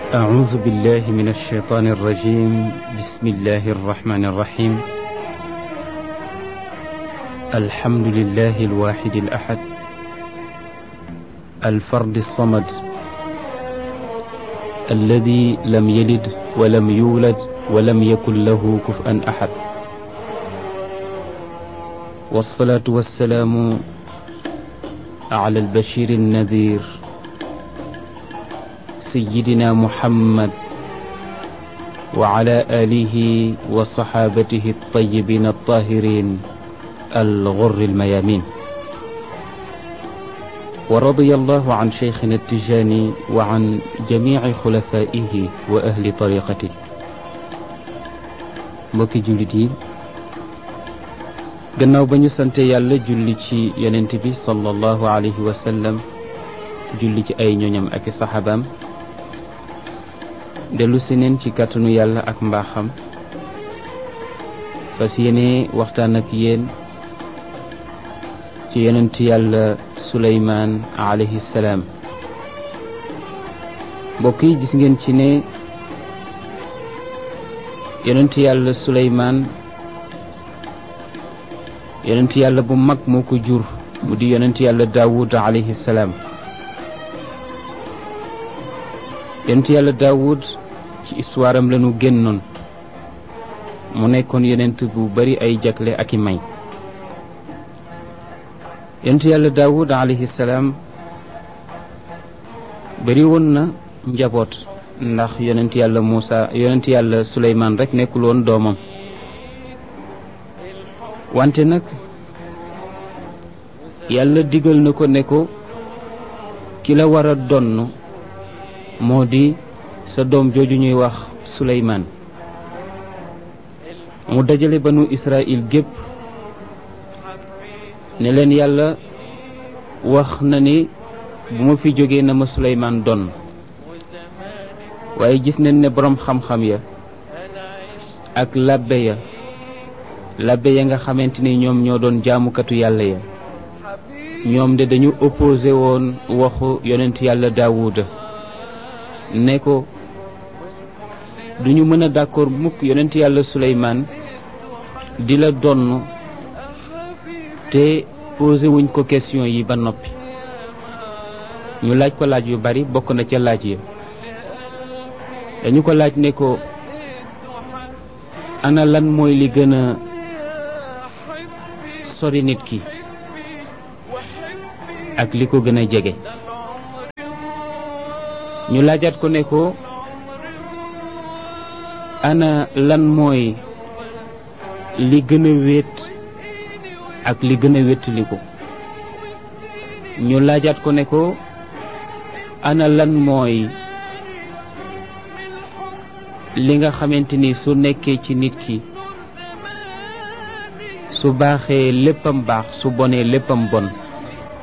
أعوذ بالله من الشيطان الرجيم. بسم الله الرحمن الرحيم. الحمد لله الواحد الأحد الفرد الصمد الذي لم يلد ولم يولد ولم يكن له كفوا أحد، والصلاة والسلام على البشير النذير سيدنا محمد وعلى آله وصحابته الطيبين الطاهرين الغر الميامين، ورضي الله عن شيخنا التجاني وعن جميع خلفائه وأهل طريقته. mbokki jullit yi, gannaaw ba ñu sante yàlla julli ci yonent bi sallallahu alayhi wa sallam, julli ci ay ñoñam ak i saxaabaam, dellu si neen ci kàttanu yàlla ak mbaaxam fas yéene waxtaan ak yéen ci yonent yàlla Suleymaan alayhi salaam. mbokk yi, gis ngeen ci ne yonent yàlla Suleymaan yonent yàlla bu mag moo ko jur, mu di yonent yàlla Daawud alayhi salaam. yonent yàlla Daawud ci histoire am lañu génnoon, mu nekkoon yonent bu bari ay jagle ak i may. yonent yàlla Daawud alayhi salaam bari woon na njaboot, ndax yonent yàlla Suleymaan rek nekkul woon doomam. wante nag yàlla digal na ko ne ko ki la war a donn moo di sa doom jooju ñuy wax Suleymaan. mu dajale banu Israël gépp ne leen yàlla wax na ni bu ma fi jógee na ma Suleymaan donn, waaye gis nañ ne boroom xam-xam ya ak labbe ya nga xamante ni ñoom ñoo doon jaamukatu yàlla ya, ñoom de dañu opposé woon waxu yonent yàlla Daawuda ne ko duñu mën a d'accord mukk yonent yàlla Suleymaan di la donn te posé wuñ ko question yi ba noppi. ñu laaj ko laaj yu bari, bokk na ca laaj ya dañu ko laaj ne ko ana lan mooy li gën a sori nit ki ak li ko gën a jege. ñu laajaat ko ne ko ana lan mooy li gën a wéet ak li gën a wéttali ko. ñu laajaat ko ne ko ana lan mooy li nga xamante ni su nekkee ci nit ki su baaxee léppam baax, su bonee léppam bon.